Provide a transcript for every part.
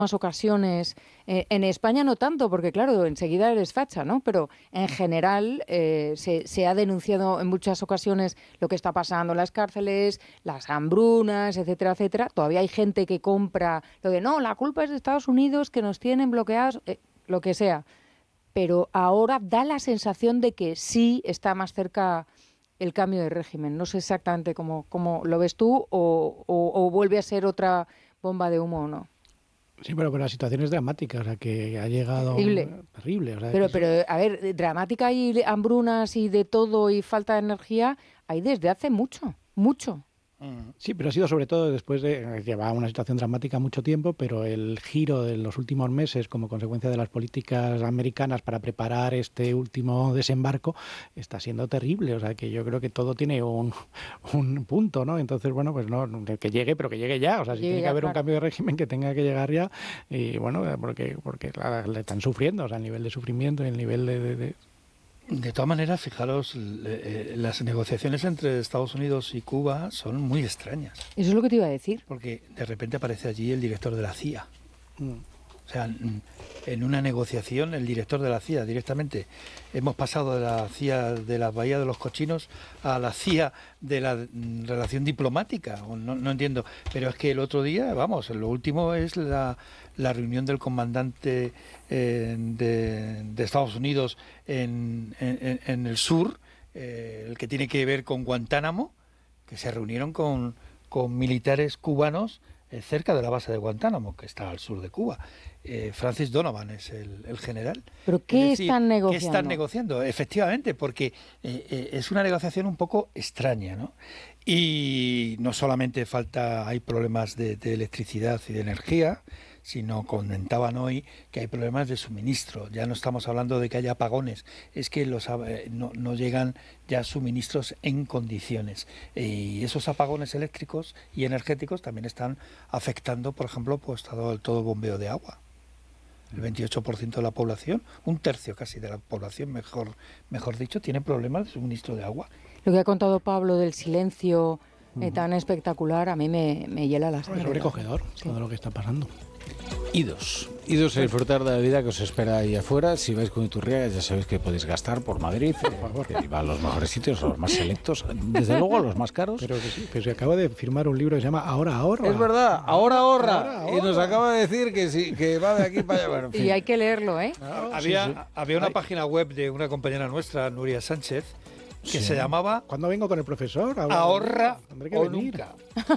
ocasiones, en España no tanto, porque claro, enseguida eres facha, ¿no? Pero en general se ha denunciado en muchas ocasiones lo que está pasando en las cárceles, las hambrunas, etcétera, etcétera. Todavía hay gente que compra lo de no, la culpa es de Estados Unidos, que nos tienen bloqueados, lo que sea. Pero ahora da la sensación de que sí está más cerca el cambio de régimen. No sé exactamente cómo lo ves tú o vuelve a ser otra bomba de humo o no. Sí, pero la situación es dramática, o sea, que ha llegado... Terrible. O sea, pero, a ver, dramática y hambrunas y de todo y falta de energía hay desde hace mucho. Sí, pero ha sido sobre todo después de... Lleva una situación dramática mucho tiempo, pero el giro de los últimos meses como consecuencia de las políticas americanas para preparar este último desembarco está siendo terrible. O sea, que yo creo que todo tiene un punto, ¿no? Entonces, bueno, pues no, que llegue, pero que llegue ya. O sea, si tiene que haber un cambio de régimen, que tenga que llegar ya. Y bueno, porque le están sufriendo, o sea, el nivel de sufrimiento y el nivel De todas maneras, fijaros, las negociaciones entre Estados Unidos y Cuba son muy extrañas. Eso es lo que te iba a decir. Porque de repente aparece allí el director de la CIA. O sea, en una negociación, el director de la CIA directamente. Hemos pasado de la CIA de la Bahía de los Cochinos a la CIA de la relación diplomática. No entiendo. Pero es que el otro día, vamos, lo último es la reunión del comandante de Estados Unidos en el sur, el que tiene que ver con Guantánamo, que se reunieron con militares cubanos cerca de la base de Guantánamo, que está al sur de Cuba. Francis Donovan es el general. ¿Pero qué están negociando? ¿Qué están negociando? Efectivamente, porque es una negociación un poco extraña, ¿no? Y no solamente hay problemas de electricidad y de energía, sino comentaban hoy que hay problemas de suministro. Ya no estamos hablando de que haya apagones, es que no llegan ya suministros en condiciones. Y esos apagones eléctricos y energéticos también están afectando, por ejemplo, pues todo el bombeo de agua. El 28% de la población, un tercio casi de la población, mejor dicho, tiene problemas de suministro de agua. Lo que ha contado Pablo del silencio tan espectacular, a mí me hiela las Es sobrecogedor todo lo que está pasando. Idos a disfrutar de la vida que os espera ahí afuera. Si vais con Iturriaga ya sabéis que podéis gastar por Madrid, por favor, que va a los mejores sitios, a los más selectos, desde luego a los más caros. Pero que sí, pero se acaba de firmar un libro que se llama Ahora ahorra. Es verdad, ahora ahorra. Y nos acaba de decir que sí, que va de aquí para allá. Bueno, en fin. Y hay que leerlo, ¿eh? Había una página web de una compañera nuestra, Nuria Sánchez, que se llamaba ¿Cuándo vengo con el profesor? Ahorra o nunca.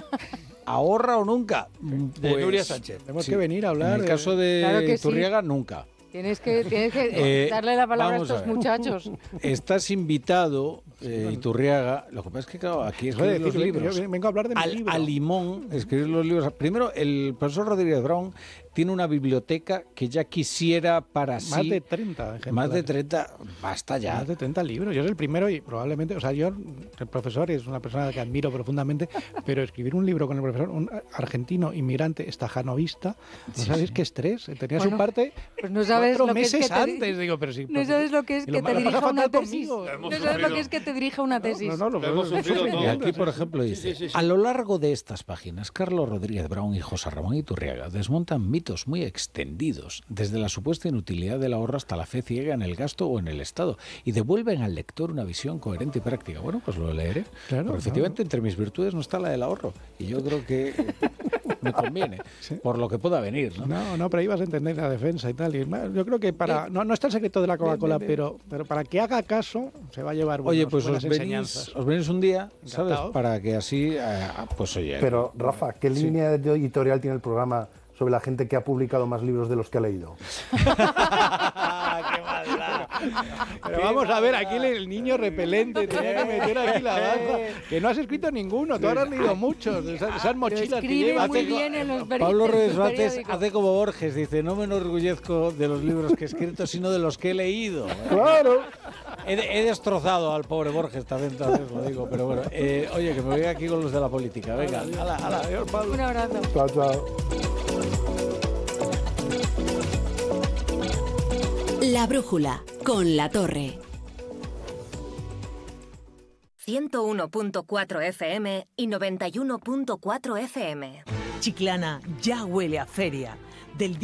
¿Ahorra o nunca? De Nuria Sánchez. Tenemos que venir a hablar. En el caso de Iturriaga, nunca. Tienes que darle la palabra a estos muchachos. Estás invitado, Iturriaga. Lo que pasa es que, claro, aquí escribir los libros. Yo vengo a hablar de mi libro. A Limón, escribir los libros. Primero, el profesor Rodríguez Brown tiene una biblioteca que ya quisiera para sí. Más de 30 ejemplares. Más de 30, basta ya. Más de 30 libros. Yo soy el primero y probablemente, o sea, el profesor es una persona que admiro profundamente, pero escribir un libro con el profesor, un argentino inmigrante estajanovista, no sabéis qué estrés. Tenía su parte. Pues no sabes lo meses que es que antes, digo, pero sí. No sabes lo que es que te dirija una tesis. No sabes lo que es que te dirija una tesis. Lo hemos sufrido todo. Y aquí, por ejemplo, dice, a lo largo de estas páginas, Carlos Rodríguez Brown y José Ramón Iturriaga desmontan mitos muy extendidos, desde la supuesta inutilidad del ahorro hasta la fe ciega en el gasto o en el Estado, y devuelven al lector una visión coherente y práctica. Bueno, pues lo leeré. Claro, porque efectivamente entre mis virtudes no está la del ahorro, y yo creo que me conviene, por lo que pueda venir, ¿no? No, pero ahí vas a entender la defensa y tal. Y yo creo que no está el secreto de la Coca-Cola, pero para que haga caso se va a llevar buenas enseñanzas. Os venís un día, ¿sabes? Para que así, pues oye. Pero, Rafa, ¿qué línea editorial tiene el programa sobre la gente que ha publicado más libros de los que ha leído? ¡Qué maldad! Pero vamos a ver, aquí el niño repelente tenía que meter aquí la baza. Que no has escrito ninguno, tú has leído muchos. Esas mochilas que llevas. Muy bien en los Pablo Reyes Vázquez hace como Borges, dice, no me enorgullezco de los libros que he escrito, sino de los que he leído. ¡Claro! He destrozado al pobre Borges también lo digo, pero bueno. Oye, que me voy aquí con los de la política. Venga, hala, adiós, Pablo. Un abrazo. Chao, chao. La Brújula, con La Torre. 101.4 FM y 91.4 FM. Chiclana ya huele a feria. del